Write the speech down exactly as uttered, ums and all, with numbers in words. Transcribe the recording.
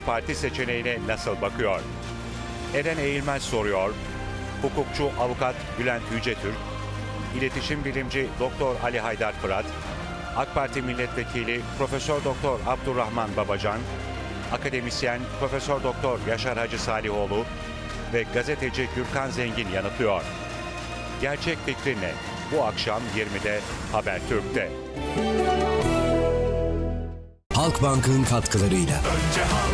Parti seçeneğine nasıl bakıyor? Eren Eğilmez soruyor. Hukukçu avukat Bülent Yücetürk, iletişim bilimci Doktor Ali Haydar Fırat, AK Parti milletvekili Profesör Doktor Abdurrahman Babacan, akademisyen Profesör Doktor Yaşar Hacı Salihoğlu ve gazeteci Gürkan Zengin yanıtlıyor. Gerçek fikri ne? Bu akşam yirmide Habertürk'te. Halkbank'ın katkılarıyla.